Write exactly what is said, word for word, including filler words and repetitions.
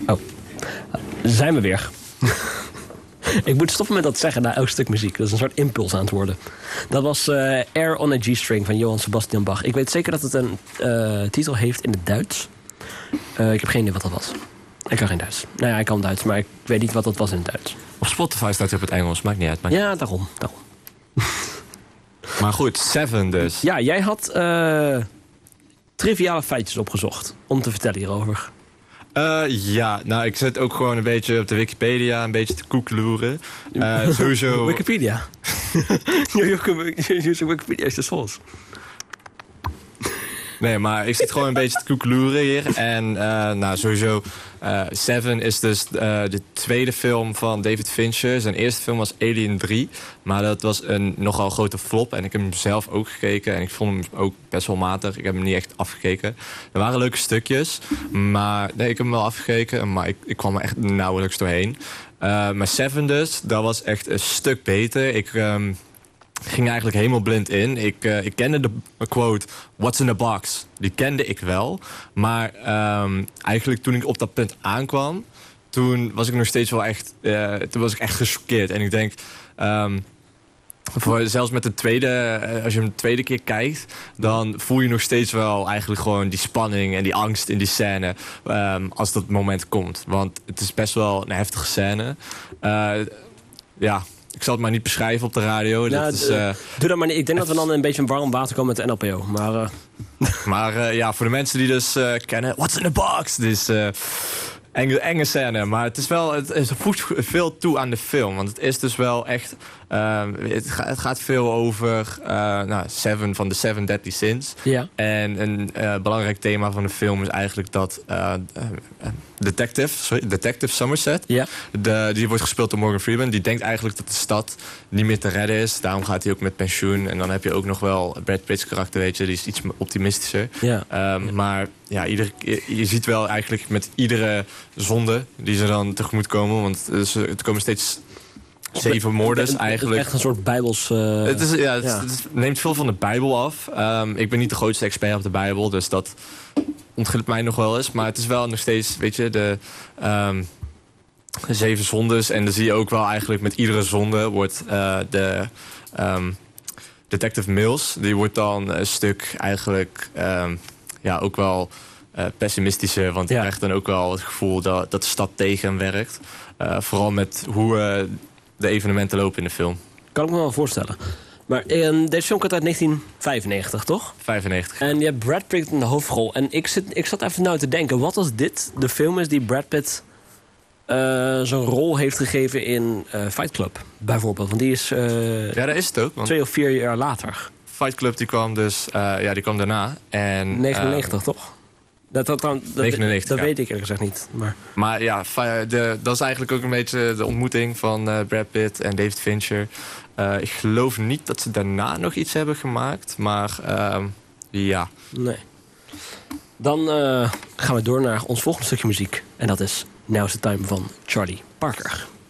Oh, zijn we weer. Ik moet stoppen met dat zeggen na elk stuk muziek. Dat is een soort impuls aan het worden. Dat was uh, Air on a G-string van Johann Sebastian Bach. Ik weet zeker dat het een uh, titel heeft in het Duits. Uh, ik heb geen idee wat dat was. Ik kan geen Duits. Nou ja, ik kan Duits, maar ik weet niet wat dat was in het Duits. Op Spotify staat hij op het Engels, maakt niet uit. Maakt... Ja, daarom. daarom. Maar goed, Seven dus. Ja, jij had uh, triviale feitjes opgezocht om te vertellen hierover. Uh, ja, nou, ik zit ook gewoon een beetje op de Wikipedia een beetje te koekeloeren. Uh, sowieso... Wikipedia? Wikipedia is de source. Nee, maar ik zit gewoon een beetje te koekeloeren hier. En uh, nou, sowieso, uh, Seven is dus uh, de tweede film van David Fincher. Zijn eerste film was Alien drie. Maar dat was een nogal grote flop. En ik heb hem zelf ook gekeken. En ik vond hem ook best wel matig. Ik heb hem niet echt afgekeken. Er waren leuke stukjes. Maar nee, ik heb hem wel afgekeken. Maar ik, ik kwam er echt nauwelijks doorheen. Uh, maar Seven dus, dat was echt een stuk beter. Ik... Um, ging eigenlijk helemaal blind in. Ik, uh, ik kende de quote, what's in the box? Die kende ik wel. Maar um, eigenlijk toen ik op dat punt aankwam... toen was ik nog steeds wel echt... Uh, toen was ik echt gechoqueerd. En ik denk... Um, voor, zelfs met de tweede... Uh, als je hem de tweede keer kijkt... dan voel je nog steeds wel eigenlijk gewoon die spanning... en die angst in die scène... Um, als dat moment komt. Want het is best wel een heftige scène. Uh, ja... Ik zal het maar niet beschrijven op de radio. Nou, dat is, uh, doe dat maar niet. Ik denk dat we dan een beetje in warm water komen met de N L P O. Maar, uh... maar uh, ja, voor de mensen die dus uh, kennen... What's in the box? Dit is uh, enge, enge scène. Maar het is wel... Het, het voegt veel toe aan de film. Want het is dus wel echt... Uh, het, ga, het gaat veel over uh, nou, Seven van de Seven Deadly Sins. Ja. En een uh, belangrijk thema van de film is eigenlijk dat... Uh, uh, Detective, sorry, Detective Somerset. Ja. De, die wordt gespeeld door Morgan Freeman. Die denkt eigenlijk dat de stad niet meer te redden is. Daarom gaat hij ook met pensioen. En dan heb je ook nog wel Brad Pitt's karakter, weet je. Die is iets optimistischer. Ja. Um, ja. Maar ja, ieder, je, je ziet wel eigenlijk met iedere zonde die ze dan tegemoet komen. Want er, er komen steeds... Zeven moorders eigenlijk. Echt een soort bijbels... Uh, het, is, ja, het, ja. het neemt veel van de Bijbel af. Um, ik ben niet de grootste expert op de Bijbel, dus dat ontglipt mij nog wel eens. Maar het is wel nog steeds, weet je, de um, zeven zondes. En dan zie je ook wel eigenlijk met iedere zonde wordt uh, de um, Detective Mills... die wordt dan een stuk eigenlijk um, ja, ook wel uh, pessimistischer. Want hij ja. krijgt dan ook wel het gevoel dat, dat de stad tegen hem werkt. Uh, vooral met hoe... Uh, de evenementen lopen in de film. Kan ik me wel voorstellen. Maar uh, deze film komt uit negentien vijfennegentig, toch? vijfennegentig. En je hebt Brad Pitt in de hoofdrol. En ik, zit, ik zat even nou te denken... wat als dit de film is die Brad Pitt uh, zijn rol heeft gegeven in uh, Fight Club, bijvoorbeeld. Want die is uh, ja, dat is het ook. Want twee of vier jaar later. Fight Club die kwam dus uh, ja, die kwam daarna. En, negenennegentig, uh, toch? Dat, dat, dat, dat, negenennegentig, dat ja. weet ik eerlijk gezegd niet. Maar, maar ja, de, dat is eigenlijk ook een beetje de ontmoeting van uh, Brad Pitt en David Fincher. Uh, ik geloof niet dat ze daarna nog iets hebben gemaakt. Maar uh, ja. Nee. Dan uh, gaan we door naar ons volgende stukje muziek. En dat is Now's the Time van Charlie Parker.